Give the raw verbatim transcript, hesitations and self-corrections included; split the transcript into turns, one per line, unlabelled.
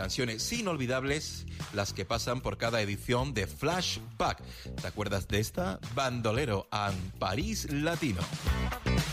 canciones inolvidables, las que pasan por cada edición de Flashback. ¿Te acuerdas de esta? Bandolero and París Latino.